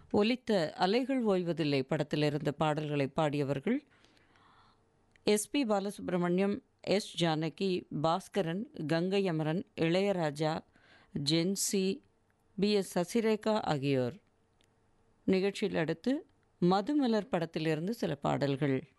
ஒலித்த அலைகள் ஓய்வதில்லை படத்திலிருந்து பாடல்களை பாடியவர்கள் SP Balasubramaniam, S Janaki, Bhaskaran, Ganga Amaran, Ilaiyaraaja, gen Z, பி.எஸ். Sasirekha ஆகியோர். நிகழ்ச்சியில் அடுத்து மதுமலர் படத்திலிருந்து சில பாடல்கள்.